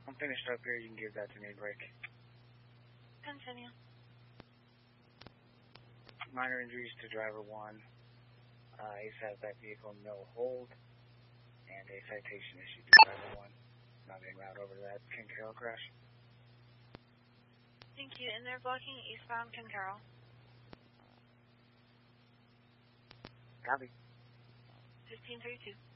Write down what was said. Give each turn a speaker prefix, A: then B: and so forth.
A: I'm finished up here. You can give that to me, Rick.
B: Continue.
A: Minor injuries to driver 1. Ace has that vehicle no hold. And a citation issued to driver 1. Not en route over to that Ken Carroll crash.
B: Thank you. And they're blocking eastbound Ken Carroll.
A: Copy.
B: 1532.